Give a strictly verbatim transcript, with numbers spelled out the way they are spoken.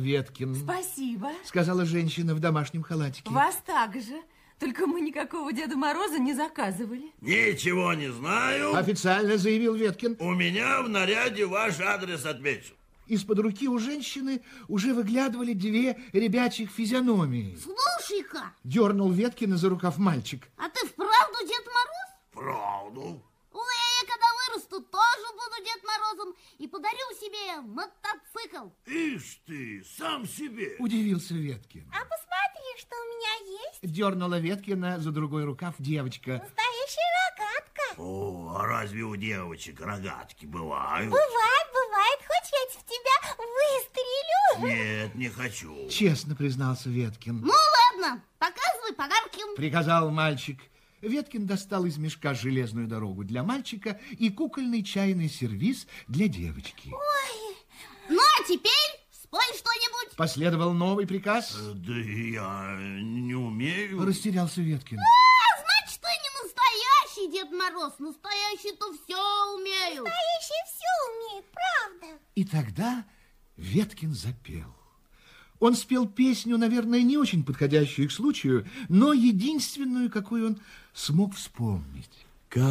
Веткин. Спасибо. Сказала женщина в домашнем халатике. Вас также. Только мы никакого Деда Мороза не заказывали. Ничего не знаю. Официально заявил Веткин. У меня в наряде ваш адрес отмечен. Из-под руки у женщины уже выглядывали две ребячьих физиономии. Слушай-ка. Дернул Веткина за рукав мальчик. А ты вправду Дед Мороз? Правду. Ой, а я когда вырасту, тоже буду Дед Морозом и подарю себе мотоцикл. Ишь ты, сам себе. Удивился Веткин. А посмотри, что у меня есть. Дернула Веткина за другой рукав девочка. Настоящая рогатка. О, а разве у девочек рогатки бывают? Бывает, бывает. Хочешь, я в тебя выстрелю? Нет, не хочу. Честно признался Веткин. Ну ладно, показывай подарки. Приказал мальчик. Веткин достал из мешка железную дорогу для мальчика и кукольный чайный сервиз для девочки. Ой, ну а теперь спой что-нибудь. Последовал новый приказ. Да я не умею. Растерялся Веткин. А, значит, ты не настоящий Дед Мороз. Настоящий-то все умеют. Настоящие все умеют, правда. И тогда Веткин запел. Он спел песню, наверное, не очень подходящую к случаю, но единственную, какую он смог вспомнить.